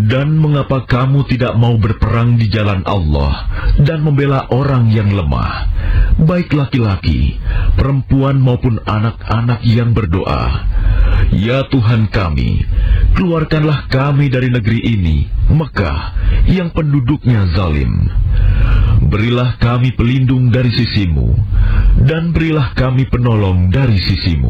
Dan mengapa kamu tidak mau berperang di jalan Allah dan membela orang yang lemah, baik laki-laki, perempuan maupun anak-anak yang berdoa, "Ya Tuhan kami, keluarkanlah kami dari negeri ini, Mekah, yang penduduknya zalim. Berilah kami pelindung dari sisi-Mu, dan berilah kami penolong dari sisi-Mu."